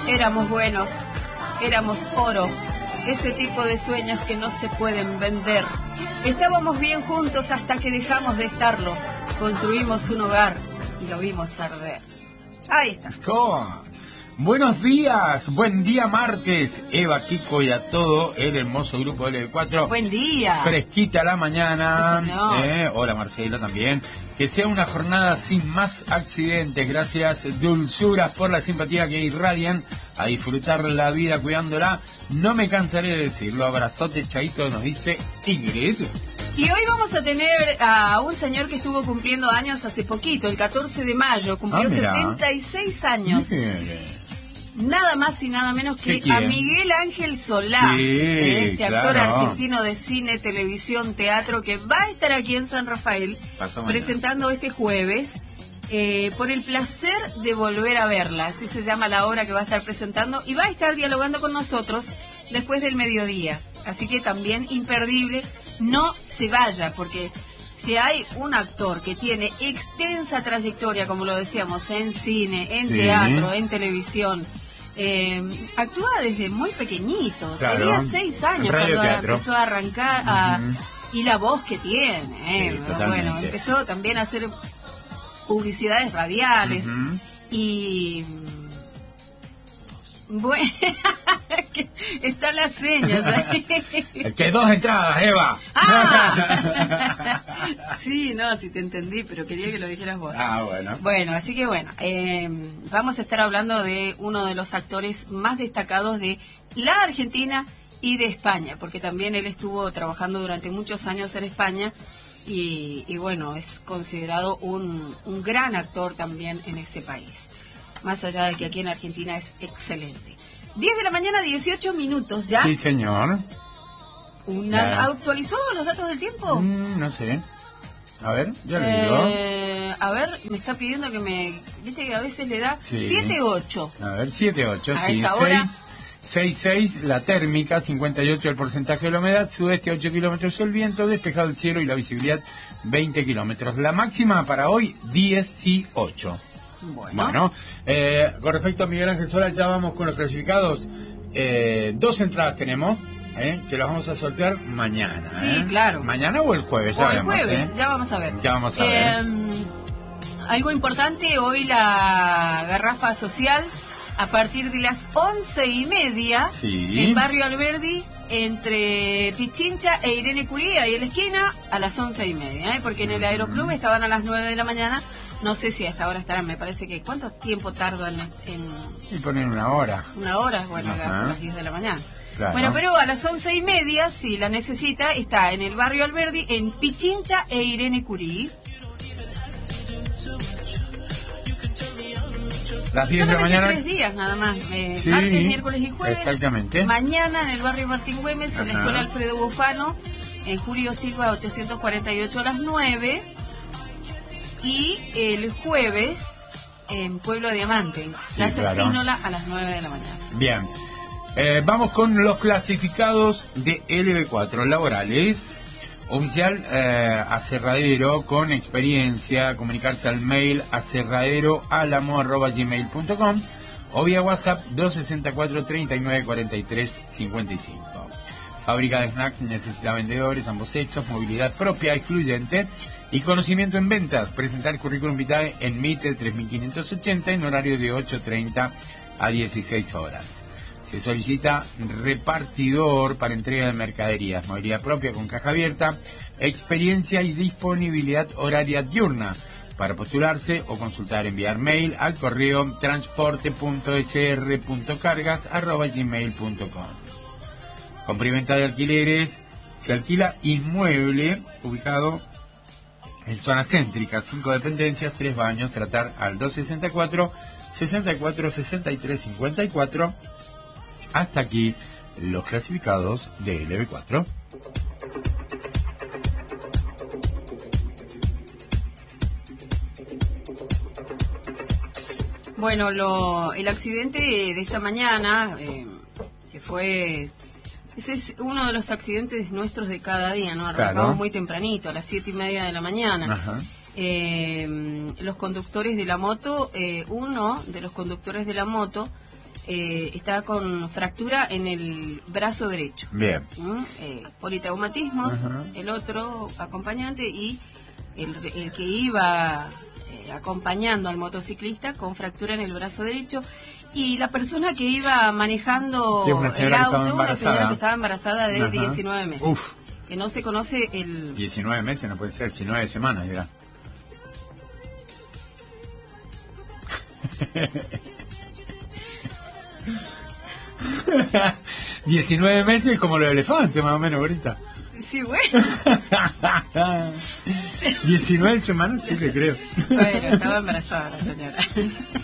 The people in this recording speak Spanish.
Éramos buenos, éramos oro, ese tipo de sueños que no se pueden vender. Estábamos bien juntos hasta que dejamos de estarlo. Construimos un hogar y lo vimos arder. Ahí está. Buenos días, buen día martes. Eva, Kiko y a todo el hermoso grupo LB4. Buen día. Fresquita la mañana. Sí, señor. Hola Marcelo también. Que sea una jornada sin más accidentes. Gracias, dulzuras, por la simpatía que irradian. A disfrutar la vida cuidándola. No me cansaré de decirlo. Abrazote, chaito, nos dice Ingrid. Y hoy vamos a tener a un señor que estuvo cumpliendo años hace poquito, el 14 de mayo. Cumplió 76 años. Nada más y nada menos que a Miguel Ángel Solá, este actor argentino de cine, televisión, teatro, que va a estar aquí en San Rafael presentando este jueves por el placer de volver a verla. Así se llama la obra que va a estar presentando y va a estar dialogando con nosotros después del mediodía. Así que también imperdible, no se vaya, porque si hay un actor que tiene extensa trayectoria, como lo decíamos, en cine, en teatro, en televisión, actúa desde muy pequeñito, tenía 6 años cuando empezó a arrancar y la voz que tiene, bueno, empezó también a hacer publicidades radiales y bueno, están las señas ahí. Que 2 entradas, Eva. Sí, no, sí te entendí, pero quería que lo dijeras vos. Bueno. Bueno, así que bueno, vamos a estar hablando de uno de los actores más destacados de la Argentina y de España, porque también él estuvo trabajando durante muchos años en España y bueno, es considerado un gran actor también en ese país. Más allá de que aquí en Argentina es excelente. 10 de la mañana, 18 minutos ya. Sí, señor. ¿Actualizó los datos del tiempo? No sé. A ver, ya le digo. A ver, me está pidiendo que me... Viste que a veces le da 7-8. A ver, 7-8, sí. 6-6 la térmica, 58 el porcentaje de la humedad, sudeste 8 kilómetros el viento, despejado el cielo y la visibilidad 20 kilómetros. La máxima para hoy, 18. Bueno, con respecto a Miguel Ángel Solá, ya vamos con los clasificados. 2 entradas tenemos, que las vamos a sortear mañana. Sí, claro. ¿Mañana o el jueves? Ya el jueves, ya vamos a ver. Algo importante, hoy la garrafa social, a partir de las 11:30, en Barrio Alberdi, entre Pichincha e Irene Curí, ahí en la esquina, a las 11:30, porque en el Aeroclub estaban a las 9 de la mañana. No sé si hasta ahora estarán, me parece que... ¿Cuánto tiempo tardan en...? Y ponen 1 hora. 1 hora, bueno, a las 10 de la mañana. Claro. Bueno, pero a las 11:30, si la necesita, está en el Barrio Alberdi, en Pichincha e Irene Curí. Las 10 de la mañana. 3 días nada más, martes, miércoles y jueves. Exactamente. Mañana en el Barrio Martín Güemes, en la Escuela Alfredo Bufano, en Julio Silva 848 a las 9. Y el jueves en Pueblo Diamante, Plaza Espínola, a las 9 de la mañana. Bien. Vamos con los clasificados de LB4 laborales. Oficial aserradero con experiencia, comunicarse al mail aserraderoalamo@gmail.com o vía WhatsApp 264 39 43 55. Fábrica de snacks necesita vendedores, ambos sexos, movilidad propia, excluyente y conocimiento en ventas. Presentar currículum vitae en Mitre 3580 en horario de 8:30 a 16 horas. Se solicita repartidor para entrega de mercaderías, movilidad propia con caja abierta, experiencia y disponibilidad horaria diurna. Para postularse o consultar, enviar mail al correo transporte.sr.cargas@gmail.com. Compra y venta de alquileres. Se alquila inmueble ubicado en zona céntrica, 5 dependencias, 3 baños. Tratar al 264 64 63 54. Hasta aquí los clasificados de LB4. Bueno, el accidente de esta mañana, que fue... Ese es uno de los accidentes nuestros de cada día, ¿no? Arrancamos muy tempranito, a las 7:30 de la mañana. Ajá. Los conductores de la moto, uno de los conductores de la moto estaba con fractura en el brazo derecho. Bien. Politraumatismos, el otro acompañante y el que iba acompañando al motociclista con fractura en el brazo derecho. Y la persona que iba manejando el auto, una señora que estaba embarazada de 19 meses. Uf. Que no se conoce el... 19 meses no puede ser, 19 semanas dirá. ¿19 meses como los elefantes más o menos ahorita? Sí, bueno. 19 semanas sí que creo. Bueno, estaba embarazada la señora.